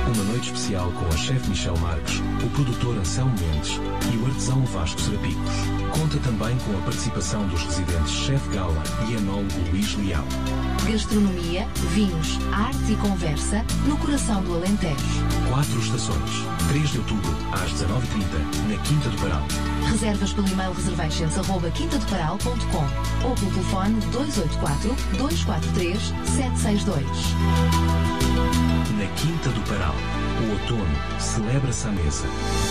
Uma noite especial com a chefe Michelle Marques, o produtor Anselmo Mendes e o artesão Vasco Serapicos. Conta também com a participação dos residentes chefe Gala e enólogo Luís Leal. Gastronomia, vinhos, arte e conversa no coração do Alentejo. 4 estações. 3 de outubro, às 19h30, na Quinta do Paral. Reservas pelo e-mail reservations@quintadoparal.com ou pelo telefone 284-243-762. Na Quinta do Paral, o outono celebra-se à mesa.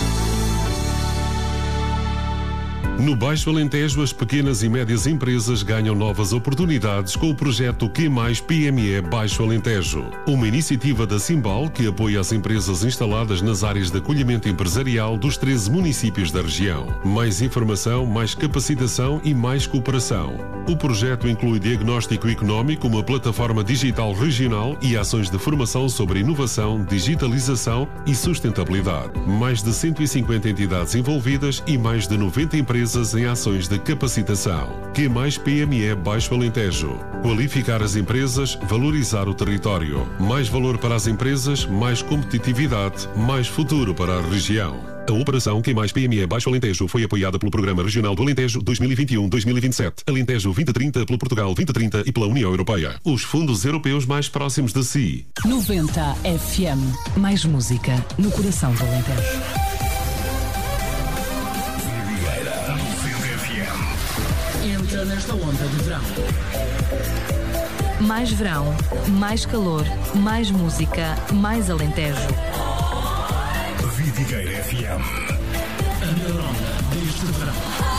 No Baixo Alentejo, as pequenas e médias empresas ganham novas oportunidades com o projeto Q+ PME Baixo Alentejo. Uma iniciativa da Simbal que apoia as empresas instaladas nas áreas de acolhimento empresarial dos 13 municípios da região. Mais informação, mais capacitação e mais cooperação. O projeto inclui diagnóstico económico, uma plataforma digital regional e ações de formação sobre inovação, digitalização e sustentabilidade. Mais de 150 entidades envolvidas e mais de 90 empresas em ações de capacitação. Q+ PME Baixo Alentejo. Qualificar as empresas, valorizar o território. Mais valor para as empresas, mais competitividade, mais futuro para a região. A operação Q+ PME Baixo Alentejo foi apoiada pelo Programa Regional do Alentejo 2021-2027, Alentejo 2030 pelo Portugal 2030 e pela União Europeia. Os fundos europeus mais próximos de si. 90 FM. Mais música no coração do Alentejo. Entra nesta onda de verão. Mais verão, mais calor, mais música, mais Alentejo. Vidigueira FM. A melhor onda deste verão.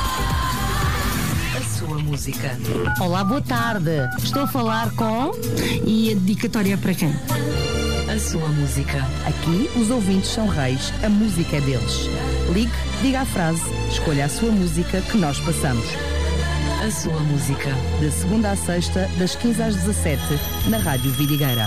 A sua música. Olá, boa tarde. Estou a falar com... E a dedicatória é para quem? A sua música. Aqui, os ouvintes são reis, a música é deles. Ligue, diga a frase, escolha a sua música que nós passamos. A sua música. De segunda à sexta, das 15 às 17, na Rádio Vidigueira.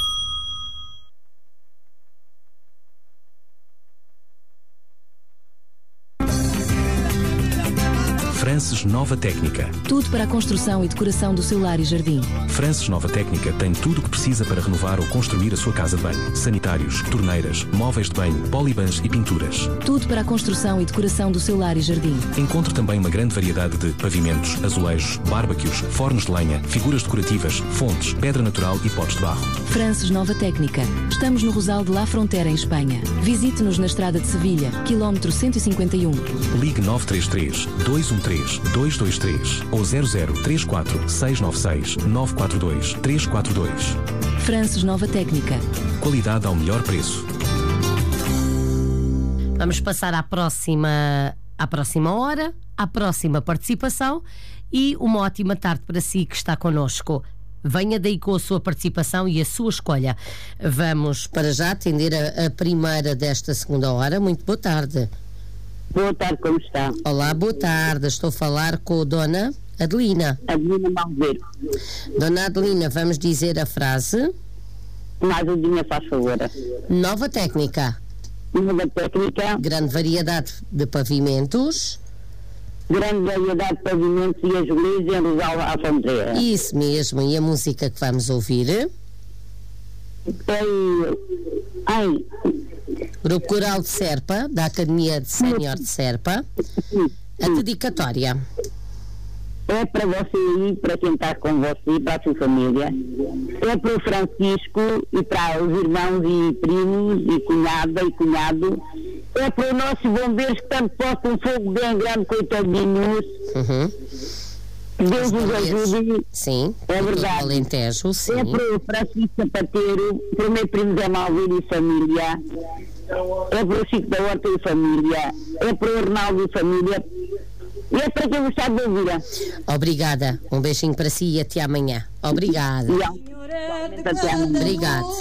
Frances Nova Técnica. Tudo para a construção e decoração do seu lar e jardim. Frances Nova Técnica tem tudo o que precisa para renovar ou construir a sua casa de banho. Sanitários, torneiras, móveis de banho, polibans e pinturas. Tudo para a construção e decoração do seu lar e jardim. Encontre também uma grande variedade de pavimentos, azulejos, barbecues, fornos de lenha, figuras decorativas, fontes, pedra natural e potes de barro. Frances Nova Técnica. Estamos no Rosal de La Frontera, em Espanha. Visite-nos na estrada de Sevilha, quilómetro 151. Ligue 933-213-223 ou 0034-696-942-342. Frances Nova Técnica. Qualidade ao melhor preço. Vamos passar à próxima hora, à próxima participação e uma ótima tarde para si que está connosco. Venha daí com a sua participação e a sua escolha. Vamos para já atender a primeira desta segunda hora. Muito boa tarde. Boa tarde, como está? Olá, boa tarde. Estou a falar com a Dona Adelina. Adelina Malveiro. Dona Adelina, vamos dizer a frase. Mais ajudinha, faz favor. Nova técnica. Nova técnica. Grande variedade de pavimentos. Grande variedade de pavimentos e azulejos em Rosal à Fronteira. Isso mesmo. E a música que vamos ouvir? Grupo Coral de Serpa, da Academia de Sénior de Serpa. A dedicatória. É para você aí, para quem está com você, para a sua família. É para o Francisco e para os irmãos e primos e cunhada e cunhado. É para os nossos bombeiros que tanto postam um fogo bem grande, coitadinhos. Deus os ajude. Sim, é verdade. Alentejo, sim. É para o Francisco Sapateiro, para o meu primo Zé Malveiro e família. É para o Chico da Horta e família. É para o Arnaldo e família. E é para quem gostar de ouvir. Obrigada. Um beijinho para si e até amanhã. Obrigada. Obrigado. Obrigado.